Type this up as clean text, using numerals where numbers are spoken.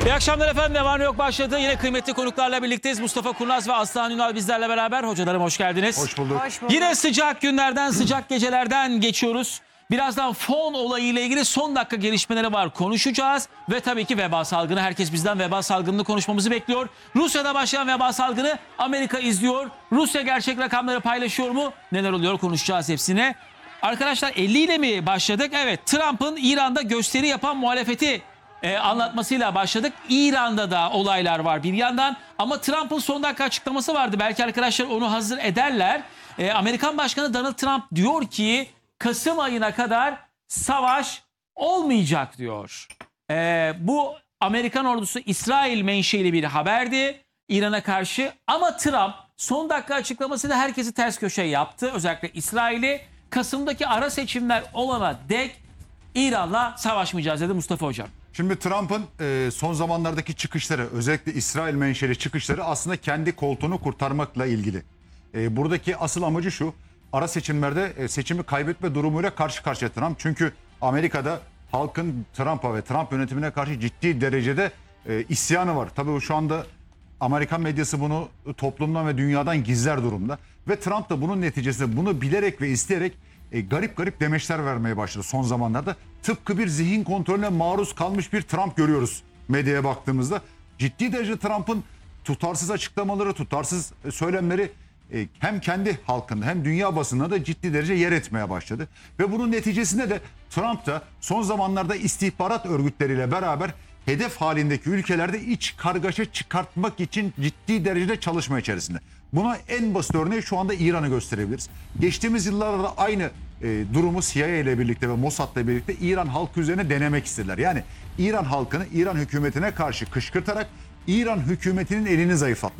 İyi akşamlar efendim. Ne var ne yok başladı. Yine kıymetli konuklarla birlikteyiz. Mustafa Kurnaz ve Aslan Ünal bizlerle beraber. Hocalarım hoş geldiniz. Hoş bulduk. Hoş bulduk. Yine sıcak günlerden, sıcak gecelerden geçiyoruz. Birazdan fon olayıyla ilgili son dakika gelişmeleri var. Konuşacağız ve tabii ki veba salgını. Herkes bizden veba salgınını konuşmamızı bekliyor. Rusya'da başlayan veba salgını Amerika izliyor. Rusya gerçek rakamları paylaşıyor mu? Neler oluyor? Konuşacağız hepsine. Arkadaşlar 50 ile mi başladık? Evet, Trump'ın İran'da gösteri yapan muhalefeti anlatmasıyla başladık. İran'da da olaylar var bir yandan ama Trump'ın son dakika açıklaması vardı. Belki arkadaşlar onu hazır ederler. Amerikan Başkanı Donald Trump diyor ki Kasım ayına kadar savaş olmayacak diyor. Bu Amerikan ordusu İsrail menşeli bir haberdi İran'a karşı ama Trump son dakika açıklamasıyla herkesi ters köşe yaptı. Özellikle İsrail'i Kasım'daki ara seçimler olana dek İran'la savaşmayacağız dedi Mustafa Hocam. Şimdi Trump'ın son zamanlardaki çıkışları, özellikle İsrail menşeli çıkışları aslında kendi koltuğunu kurtarmakla ilgili. Buradaki asıl amacı şu: ara seçimlerde seçimi kaybetme durumuyla karşı karşıya Trump. Çünkü Amerika'da halkın Trump'a ve Trump yönetimine karşı ciddi derecede isyanı var. Tabii şu anda Amerikan medyası bunu toplumdan ve dünyadan gizler durumda. Ve Trump da bunun neticesinde bunu bilerek ve isteyerek garip garip demeçler vermeye başladı son zamanlarda. Tıpkı bir zihin kontrolüne maruz kalmış bir Trump görüyoruz medyaya baktığımızda. Ciddi derecede Trump'ın tutarsız açıklamaları, tutarsız söylemleri hem kendi halkında hem dünya basınında da ciddi derece yer etmeye başladı. Ve bunun neticesinde de Trump da son zamanlarda istihbarat örgütleriyle beraber hedef halindeki ülkelerde iç kargaşa çıkartmak için ciddi derecede çalışma içerisinde. Buna en basit örneği şu anda İran'ı gösterebiliriz. Geçtiğimiz yıllarda da aynı durumu CIA ile birlikte ve Mossad'la birlikte İran halkı üzerine denemek istediler. Yani İran halkını İran hükümetine karşı kışkırtarak İran hükümetinin elini zayıflatmak.